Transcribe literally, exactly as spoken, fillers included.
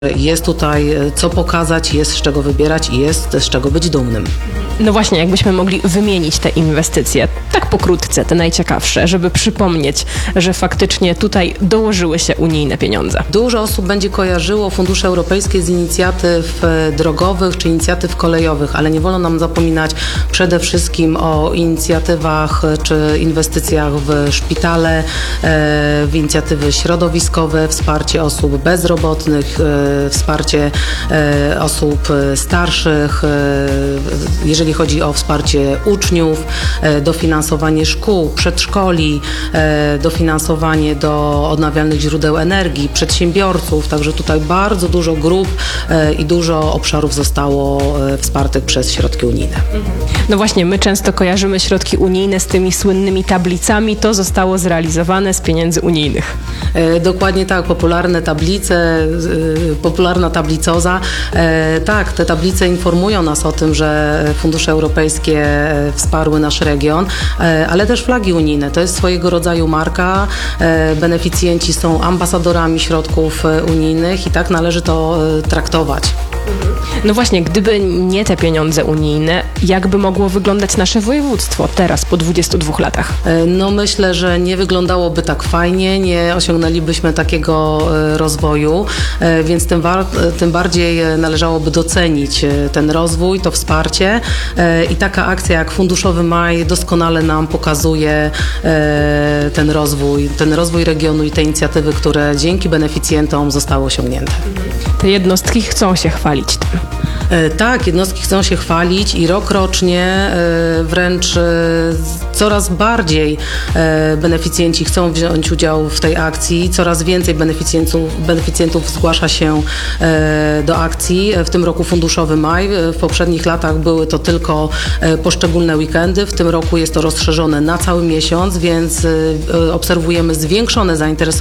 Jest tutaj co pokazać, jest z czego wybierać i jest z czego być dumnym. No właśnie, jakbyśmy mogli wymienić te inwestycje, tak pokrótce, te najciekawsze, żeby przypomnieć, że faktycznie tutaj dołożyły się unijne pieniądze. Dużo osób będzie kojarzyło fundusze europejskie z inicjatyw drogowych czy inicjatyw kolejowych, ale nie wolno nam zapominać przede wszystkim o inicjatywach czy inwestycjach w szpitale, w inicjatywy środowiskowe, wsparcie osób bezrobotnych, wsparcie osób starszych, jeżeli chodzi o wsparcie uczniów, dofinansowanie szkół, przedszkoli, dofinansowanie do odnawialnych źródeł energii, przedsiębiorców, także tutaj bardzo dużo grup i dużo obszarów zostało wspartych przez środki unijne. No właśnie, my często kojarzymy środki unijne z tymi słynnymi tablicami, to zostało zrealizowane z pieniędzy unijnych. Dokładnie tak, popularne tablice, popularna tablicoza. Tak, te tablice informują nas o tym, że fundusze europejskie wsparły nasz region, ale też flagi unijne. To jest swojego rodzaju marka. Beneficjenci są ambasadorami środków unijnych i tak należy to traktować. No właśnie, gdyby nie te pieniądze unijne, jak by mogło wyglądać nasze województwo teraz po dwudziestu dwóch latach? No myślę, że nie wyglądałoby tak fajnie, nie osiągnęlibyśmy takiego rozwoju, więc tym, war- tym bardziej należałoby docenić ten rozwój, to wsparcie i taka akcja jak Funduszowy Maj doskonale nam pokazuje ten rozwój, ten rozwój regionu i te inicjatywy, które dzięki beneficjentom zostały osiągnięte. Te jednostki chcą się chwalić tym. Tak, jednostki chcą się chwalić i rok rocznie wręcz coraz bardziej beneficjenci chcą wziąć udział w tej akcji, coraz więcej beneficjentów, beneficjentów zgłasza się do akcji. W tym roku Funduszowy Maj, w poprzednich latach były to tylko poszczególne weekendy, w tym roku jest to rozszerzone na cały miesiąc, więc obserwujemy zwiększone zainteresowanie